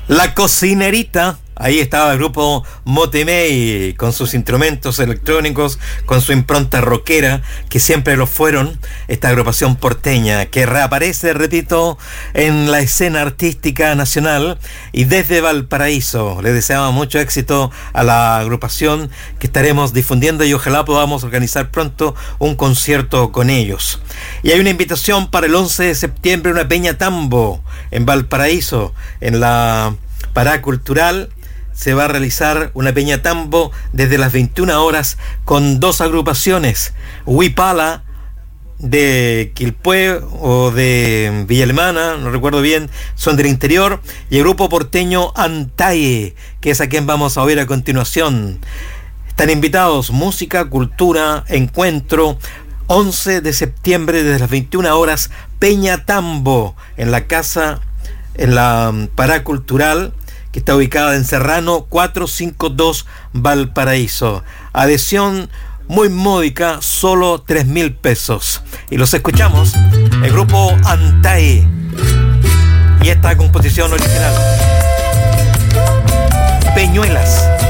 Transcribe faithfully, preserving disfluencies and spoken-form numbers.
La Cocinerita. Ahí estaba el grupo Motemey con sus instrumentos electrónicos, con su impronta rockera, que siempre lo fueron. Esta agrupación porteña que reaparece, repito, en la escena artística nacional y desde Valparaíso. Le deseamos mucho éxito a la agrupación que estaremos difundiendo y ojalá podamos organizar pronto un concierto con ellos. Y hay una invitación para el once de septiembre, una peña tambo en Valparaíso, en la Pará Cultural. Se va a realizar una peña tambo desde las veintiuna horas con dos agrupaciones, Huipala de Quilpué o de Villa Alemana, no recuerdo bien, son del interior, y el grupo porteño Antaye, que es a quien vamos a oír a continuación. Están invitados, música, cultura, encuentro, once de septiembre desde las veintiuna horas, peña tambo en la casa, en la Pará Cultural, que está ubicada en Serrano cuatrocientos cincuenta y dos Valparaíso. Adhesión muy módica, solo tres mil pesos. Y los escuchamos, el grupo Antaye. Y esta composición original, Peñuelas.